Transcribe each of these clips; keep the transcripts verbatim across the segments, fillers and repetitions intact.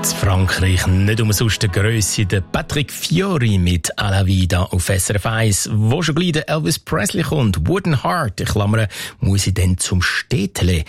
Frankreich nicht umsonst der Grösse, der Patrick Fiori mit «A la Vida» auf S R F eins. Wo schon gleich der Elvis Presley kommt, «Wooden Heart», in Klammern, muss ich dann zum Städtele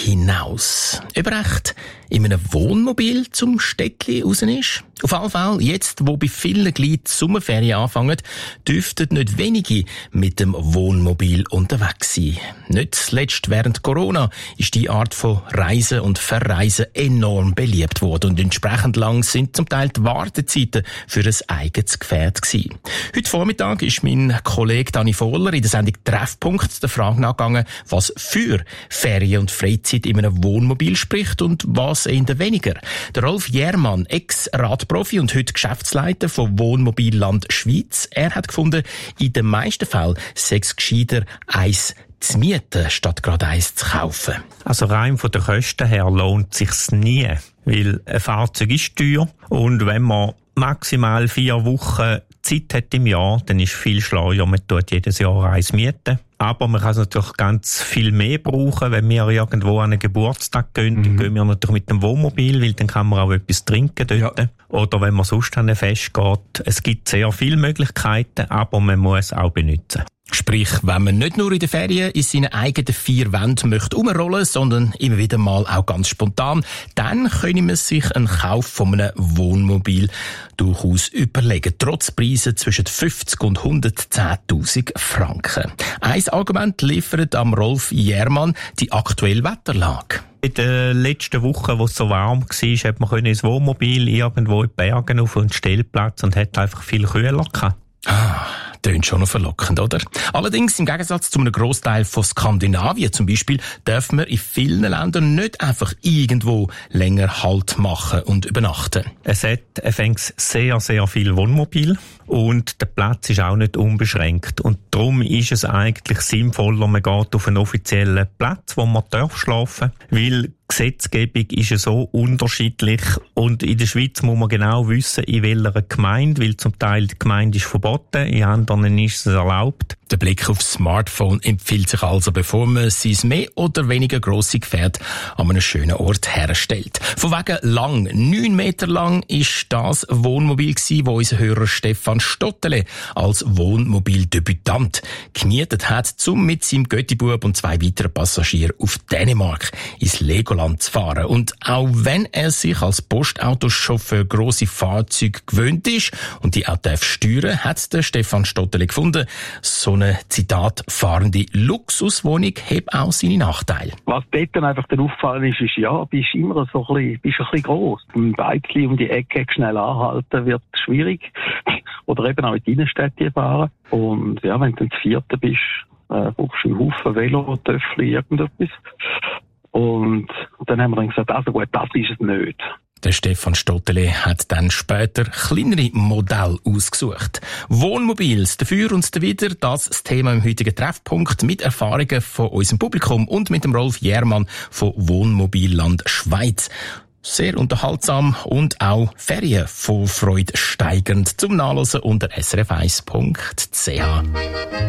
hinaus. Ob recht in einem Wohnmobil zum Städtli raus ist? Auf jeden Fall, jetzt, wo bei vielen gleich die Sommerferien anfangen, dürften nicht wenige mit dem Wohnmobil unterwegs sein. Nicht zuletzt während Corona ist die Art von Reisen und Verreisen enorm beliebt worden und entsprechend lang sind zum Teil die Wartezeiten für ein eigenes Gefährt gewesen. Heute Vormittag ist mein Kollege Dani Vohler in der Sendung Treffpunkt der Frage nachgegangen, was für Ferien und Freizeit in einem Wohnmobil spricht und was eher weniger. Der Rolf Jährmann, Ex-Radprofi und heute Geschäftsleiter von Wohnmobilland Schweiz, er hat gefunden, in den meisten Fällen sei es gescheiter, eins zu mieten, statt gerade eins zu kaufen. Also rein von den Kosten her lohnt sich's nie, weil ein Fahrzeug ist teuer und wenn man maximal vier Wochen Zeit hat im Jahr, dann ist viel schlauer, man tut jedes Jahr eins mieten. Aber man kann es natürlich ganz viel mehr brauchen, wenn wir irgendwo an einen Geburtstag gehen, mhm. dann gehen wir natürlich mit dem Wohnmobil, weil dann kann man auch etwas trinken dort. Ja. Oder wenn man sonst an ein Fest geht. Es gibt sehr viele Möglichkeiten, aber man muss auch benutzen. Sprich, wenn man nicht nur in den Ferien in seinen eigenen vier Wänden möchte umrollen, sondern immer wieder mal auch ganz spontan, dann können man sich einen Kauf von einem Wohnmobil durchaus überlegen. Trotz Preisen zwischen fünfzig und hundertzehntausend Franken. Ein Argument liefert am Rolf Jährmann die aktuelle Wetterlage. In den letzten Wochen, wo es so warm war, hat man ins Wohnmobil irgendwo in die Berge auf einen Stellplatz und hat einfach viel kühler gehabt. Ah. Tönt schon noch verlockend, oder? Allerdings, im Gegensatz zu einem Grossteil von Skandinavien zum Beispiel, darf man in vielen Ländern nicht einfach irgendwo länger Halt machen und übernachten. Es hat anfangs sehr, sehr viel Wohnmobil und der Platz ist auch nicht unbeschränkt. Und darum ist es eigentlich sinnvoller, man geht auf einen offiziellen Platz, wo man darf schlafen, weil Gesetzgebung ist ja so unterschiedlich und in der Schweiz muss man genau wissen, in welcher Gemeinde, weil zum Teil die Gemeinde ist verboten, in anderen ist es erlaubt. Der Blick aufs Smartphone empfiehlt sich also, bevor man sein mehr oder weniger grosse Gefährt an einem schönen Ort herstellt. Von wegen lang, neun Meter lang, ist das Wohnmobil gewesen, wo unser Hörer Stefan Stottele als Wohnmobildebütant gemietet hat, um mit seinem Göttibub und zwei weiteren Passagieren auf Dänemark ins Legoland zu fahren. Und auch wenn er sich als Postautochauffeur grosse Fahrzeuge gewöhnt ist und die auch darf steuern, hat der Stefan Stottele gefunden, so eine, Zitat, fahrende Luxuswohnung hat auch seine Nachteile. Was dort dann einfach dann auffallen ist, ist, ja, bist immer so ein bisschen, bist ein bisschen gross. Ein Bikechen um die Ecke schnell anhalten wird schwierig. Oder eben auch in die Innenstädte fahren. Und ja, wenn du dann zu vierten bist, äh, brauchst du einen Haufen Velo, Töffli, irgendetwas. Und dann haben wir dann gesagt, also gut, das ist es nicht. Der Stefan Stottele hat dann später kleinere Modelle ausgesucht. Wohnmobils, dafür und dawider, das ist das Thema im heutigen Treffpunkt mit Erfahrungen von unserem Publikum und mit dem Rolf Jährmann von Wohnmobilland Schweiz. Sehr unterhaltsam und auch Ferien von Freude steigend zum Nachlesen unter s r f eins punkt c h.